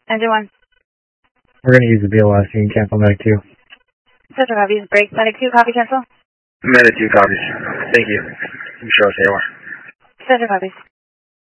Engine 1. We're going to use the BLS. You can cancel Medic 2. Central copies. Break. Medic 2, copy, cancel. Medic 2 copies. Thank you. You show us AOR. Central copies.